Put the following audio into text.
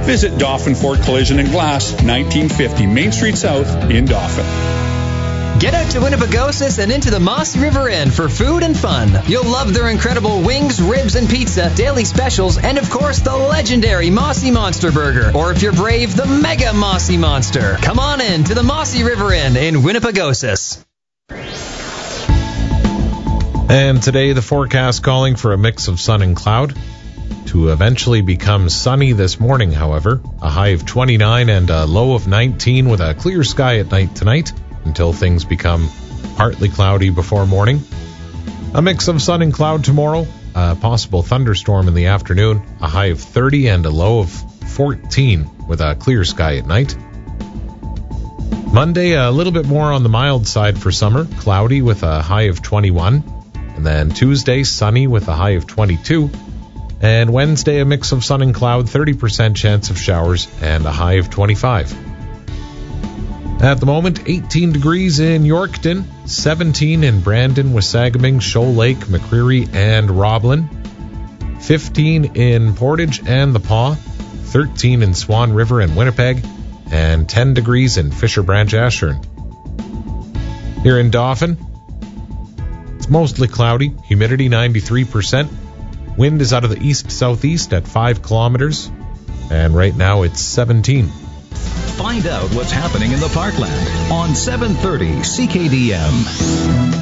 Visit Dauphin Ford Collision and Glass, 1950 Main Street South in Dauphin. Get out to Winnipegosis and into the Mossy River Inn for food and fun. You'll love their incredible wings, ribs, and pizza, daily specials, and of course the legendary Mossy Monster Burger. Or if you're brave, the Mega Mossy Monster. Come on in to the Mossy River Inn in Winnipegosis. And today the forecast calling for a mix of sun and cloud to eventually become sunny this morning, however. A high of 29 and a low of 19 with a clear sky at night tonight until things become partly cloudy before morning. A mix of sun and cloud tomorrow, a possible thunderstorm in the afternoon, a high of 30 and a low of 14 with a clear sky at night. Monday, a little bit more on the mild side for summer, cloudy with a high of 21. And then Tuesday, sunny with a high of 22. And Wednesday, a mix of sun and cloud, 30% chance of showers and a high of 25. At the moment, 18 degrees in Yorkton, 17 in Brandon, Wasagaming, Shoal Lake, McCreary, and Roblin, 15 in Portage and The Paw, 13 in Swan River and Winnipeg, and 10 degrees in Fisher Branch, Ashern. Here in Dauphin, it's mostly cloudy, humidity 93%, wind is out of the east-southeast at 5 kilometers, and right now it's 17. Find out what's happening in the Parkland on 730 CKDM.